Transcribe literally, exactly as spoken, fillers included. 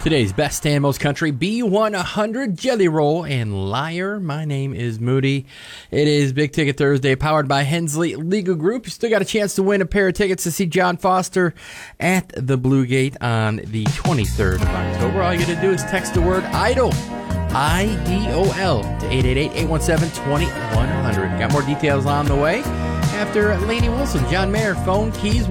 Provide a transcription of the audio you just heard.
Today's best and most country B one hundred Jelly Roll and Liar. My name is Moody. It is Big Ticket Thursday, powered by Hensley Legal Group. You still got a chance to win a pair of tickets to see John Foster at the Blue Gate on the twenty-third of October. All you got to do is text the word IDOL, I D O L, to eight eight eight, eight one seven, two one zero zero. Got more details on the way after Lainey Wilson, John Mayer, phone keys.